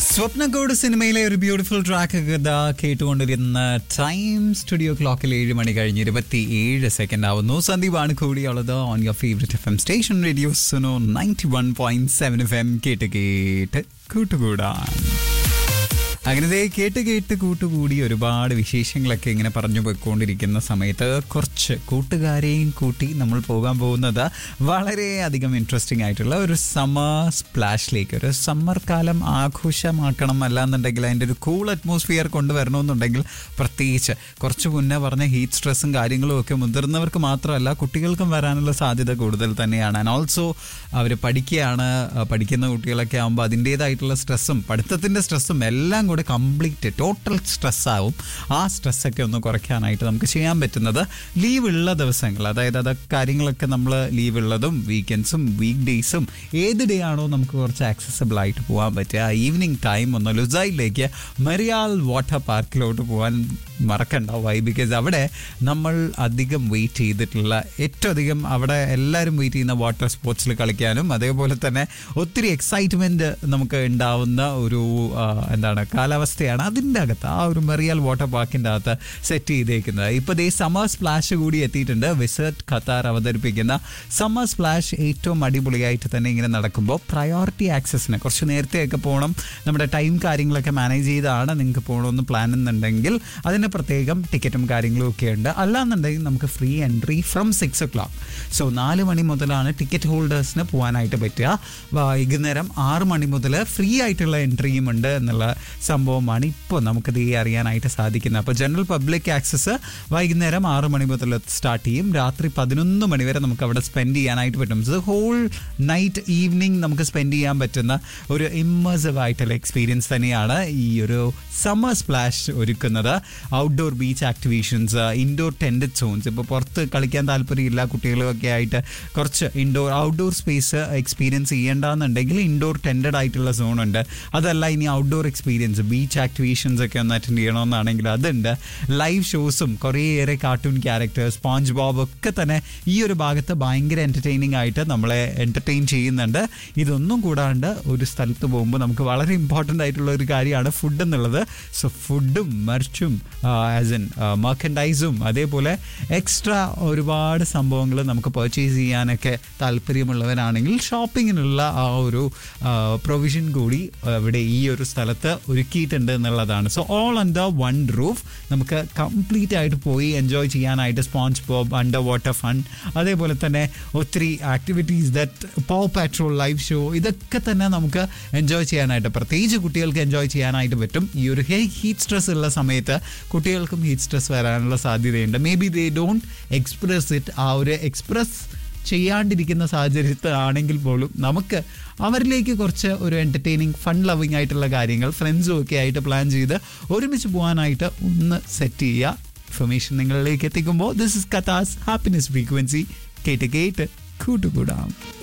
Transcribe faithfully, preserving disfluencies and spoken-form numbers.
സ്വപ്നക്കോട് സിനിമയിലെ ഒരു beautiful track കേട്ടുകൊണ്ടിരുന്ന time studio ക്ലോക്കിൽ ഏഴ് മണി കഴിഞ്ഞ് ഇരുപത്തി ഏഴ് സെക്കൻഡ് ആവുന്നു. സന്ദീപാണ് കൂടിയുള്ളത് on your favourite F M station radio Suno ninety one point seven F M കേട്ട് കേട്ട് കൂട്ടുകൂടാൻ. അങ്ങനെ കേട്ട് കേട്ട് കൂട്ടുകൂടി ഒരുപാട് വിശേഷങ്ങളൊക്കെ ഇങ്ങനെ പറഞ്ഞു പോയിക്കൊണ്ടിരിക്കുന്ന സമയത്ത് കുറച്ച് കൂട്ടുകാരെയും കൂട്ടി നമ്മൾ പോകാൻ പോകുന്നത് വളരെയധികം ഇൻട്രസ്റ്റിംഗ് ആയിട്ടുള്ള ഒരു സമ്മർ സ്പ്ലാഷിലേക്ക്. ഒരു സമ്മർ കാലം ആഘോഷമാക്കണം, അല്ലാന്നുണ്ടെങ്കിൽ അതിൻ്റെ ഒരു കൂൾ അറ്റ്മോസ്ഫിയർ കൊണ്ടുവരണമെന്നുണ്ടെങ്കിൽ പ്രത്യേകിച്ച് കുറച്ച് മുന്നേ പറഞ്ഞ ഹീറ്റ് സ്ട്രെസ്സും കാര്യങ്ങളും ഒക്കെ മുതിർന്നവർക്ക് മാത്രമല്ല കുട്ടികൾക്കും വരാനുള്ള സാധ്യത കൂടുതൽ തന്നെയാണ്. ആൻഡ് ഓൾസോ അവർ പഠിക്കുകയാണ്, പഠിക്കുന്ന കുട്ടികളൊക്കെ ആകുമ്പോൾ അതിൻ്റേതായിട്ടുള്ള സ്ട്രെസ്സും പഠിത്തത്തിൻ്റെ സ്ട്രെസ്സും എല്ലാം കൂടെ കംപ്ലീറ്റ് ടോട്ടൽ സ്ട്രെസ്സാവും. ആ സ്ട്രെസ്സൊക്കെ ഒന്ന് കുറയ്ക്കാനായിട്ട് നമുക്ക് ചെയ്യാൻ പറ്റുന്നത് ലീവ് ഉള്ള ദിവസങ്ങൾ, അതായത് അത് കാര്യങ്ങളൊക്കെ നമ്മൾ ലീവ് ഉള്ളതും വീക്കെൻഡ്സും വീക്ക് ഡേയ്സും ഏത് ഡേ ആണോ നമുക്ക് കുറച്ച് ആക്സസിബിൾ ആയിട്ട് പോകാൻ പറ്റുക, ഈവനിങ് ടൈം ഒന്ന് ലുസൈലിലേക്ക് മെറിയാൽ വാട്ടർ പാർക്കിലോട്ട് പോകാൻ മറക്കണ്ട. വൈ? ബിക്കോസ് അവിടെ നമ്മൾ അധികം വെയിറ്റ് ചെയ്തിട്ടുള്ള ഏറ്റവും അധികം അവിടെ എല്ലാവരും വെയിറ്റ് ചെയ്യുന്ന വാട്ടർ സ്പോർട്സിൽ കളിക്കാനും അതേപോലെ തന്നെ ഒത്തിരി എക്സൈറ്റ്മെൻറ്റ് നമുക്ക് ഉണ്ടാവുന്ന ഒരു എന്താണ് കാലാവസ്ഥയാണ് അതിൻ്റെ അകത്ത് ആ ഒരു മെറിയാൽ വാട്ടർ പാർക്കിൻ്റെ അകത്ത് സെറ്റ് ചെയ്തേക്കുന്നത്. ഇപ്പോൾ ദേ സമ്മർ സ്പ്ലാഷ് കൂടി എത്തിയിട്ടുണ്ട്. വിസിറ്റ് ഖത്താർ അവതരിപ്പിക്കുന്ന സമ്മർ സ്പ്ലാഷ് ഏറ്റവും അടിപൊളിയായിട്ട് തന്നെ ഇങ്ങനെ നടക്കുമ്പോൾ പ്രയോറിറ്റി ആക്സസിന് കുറച്ച് നേരത്തെയൊക്കെ പോകണം. നമ്മുടെ ടൈം കാര്യങ്ങളൊക്കെ മാനേജ് ചെയ്താണ് നിങ്ങൾക്ക് പോകണമെന്ന് പ്ലാൻ എന്നുണ്ടെങ്കിൽ അതിന് പ്രത്യേകം ടിക്കറ്റും കാര്യങ്ങളും ഒക്കെ ഉണ്ട്. അല്ലാന്നുണ്ടെങ്കിൽ നമുക്ക് free entry from six O clock. So നാല് മണി മുതലാണ് ടിക്കറ്റ് ഹോൾഡേഴ്സിന് പോകാനായിട്ട് പറ്റുക. വൈകുന്നേരം ആറ് മണി മുതൽ ഫ്രീ ആയിട്ടുള്ള എൻട്രിയും ഉണ്ട് എന്നുള്ള സംഭവമാണ് ഇപ്പോൾ നമുക്കിത് അറിയാനായിട്ട് സാധിക്കുന്നത്. അപ്പോൾ ജനറൽ പബ്ലിക് ആക്സസ് വൈകുന്നേരം ആറ് മണി മുതൽ സ്റ്റാർട്ട് ചെയ്യും. രാത്രി പതിനൊന്ന് മണി വരെ നമുക്ക് അവിടെ സ്പെൻഡ് ചെയ്യാനായിട്ട് പറ്റും. സോ ഹോൾ നൈറ്റ് ഈവനിങ് നമുക്ക് സ്പെൻഡ് ചെയ്യാൻ പറ്റുന്ന ഒരു ഇമ്മേഴ്സീവ് ആയിട്ടുള്ള എക്സ്പീരിയൻസ് തന്നെയാണ് ഈ ഒരു സമ്മർ സ്പ്ലാഷ് ഒരുക്കുന്നത്. Outdoor beach ആക്ടിവിഷൻസ്, indoor tended zones, ഇപ്പോൾ പുറത്ത് കളിക്കാൻ താല്പര്യമില്ല കുട്ടികളൊക്കെ ആയിട്ട് കുറച്ച് indoor outdoor space experience ചെയ്യേണ്ടെന്നുണ്ടെങ്കിൽ indoor tended ആയിട്ടുള്ള സോണുണ്ട്. അതല്ല ഇനി ഔട്ട്ഡോർ എക്സ്പീരിയൻസ് ബീച്ച് ആക്ടിവിഷൻസ് ഒക്കെ ഒന്ന് അറ്റൻഡ് ചെയ്യണമെന്നാണെങ്കിൽ അതുണ്ട്. ലൈവ് ഷോസും കുറേയേറെ കാർട്ടൂൺ ക്യാരക്ടേഴ്സ്, സ്പോഞ്ച് ബോബ് ഒക്കെ തന്നെ ഈ ഒരു ഭാഗത്ത് ഭയങ്കര എൻ്റർടൈനിങ് ആയിട്ട് നമ്മളെ എൻ്റർടൈൻ ചെയ്യുന്നുണ്ട്. ഇതൊന്നും കൂടാണ്ട് ഒരു സ്ഥലത്ത് പോകുമ്പോൾ നമുക്ക് വളരെ ഇമ്പോർട്ടൻ്റ് ആയിട്ടുള്ള ഒരു കാര്യമാണ് ഫുഡ് എന്നുള്ളത്. സോ ഫുഡും മർച്ചും ആസ് ഇൻ മർക്കൻഡൈസും അതേപോലെ എക്സ്ട്രാ ഒരുപാട് സംഭവങ്ങൾ നമുക്ക് പർച്ചേസ് ചെയ്യാനൊക്കെ താല്പര്യമുള്ളവരാണെങ്കിൽ ഷോപ്പിങ്ങിനുള്ള ആ ഒരു പ്രൊവിഷൻ കൂടി ഇവിടെ ഈ ഒരു സ്ഥലത്ത് ഒരുക്കിയിട്ടുണ്ട് എന്നുള്ളതാണ്. So all under one roof നമുക്ക് കംപ്ലീറ്റ് ആയിട്ട് പോയി എൻജോയ് ചെയ്യാനായിട്ട് sponge Bob, under water fun, അതേപോലെ തന്നെ ഒത്തിരി ആക്ടിവിറ്റീസ് ദാറ്റ് പോ പാട്രോൾ ലൈവ് ഷോ, ഇതൊക്കെ തന്നെ നമുക്ക് എൻജോയ് ചെയ്യാനായിട്ട് പ്രത്യേകിച്ച് കുട്ടികൾക്ക് എൻജോയ് ചെയ്യാനായിട്ട് പറ്റും. ഈ ഒരു ഹീറ്റ് സ്ട്രെസ് ഉള്ള സമയത്ത് കുട്ടികൾക്കും ഹീറ്റ് സ്ട്രെസ് വരാനുള്ള സാധ്യതയുണ്ട്. May be they don't express it. ആ ഒരു എക്സ്പ്രസ് ചെയ്യാണ്ടിരിക്കുന്ന സാഹചര്യത്തിലാണെങ്കിൽ പോലും നമുക്ക് അവരിലേക്ക് കുറച്ച് ഒരു എൻ്റർടൈനിങ് ഫൺ ലവിങ് ആയിട്ടുള്ള കാര്യങ്ങൾ ഫ്രണ്ട്സും ഒക്കെ ആയിട്ട് പ്ലാൻ ചെയ്ത് ഒരുമിച്ച് പോകാനായിട്ട് ഒന്ന് സെറ്റ് ചെയ്യുക. ഇൻഫർമേഷൻ നിങ്ങളിലേക്ക് എത്തിക്കുമ്പോൾ ദിസ് ഇസ് കഥാസ് ഹാപ്പിനെസ് ഫ്രീക്വൻസി. കേട്ട് കേട്ട് കൂട്ടുകൂടാം.